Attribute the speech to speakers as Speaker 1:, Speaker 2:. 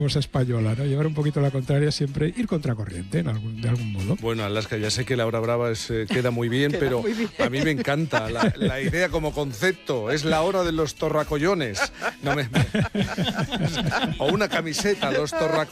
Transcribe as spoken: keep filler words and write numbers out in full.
Speaker 1: cosa española, ¿no? Llevar un poquito la contraria siempre, ir contracorriente en algún, de algún modo.
Speaker 2: Bueno, Alaska, ya sé que la hora brava es, eh, queda muy bien,
Speaker 3: Queda
Speaker 2: pero
Speaker 3: muy bien.
Speaker 2: a mí me encanta la, la idea como concepto. Es la hora de los torracollones. No me, me- o una camiseta, los torracollones.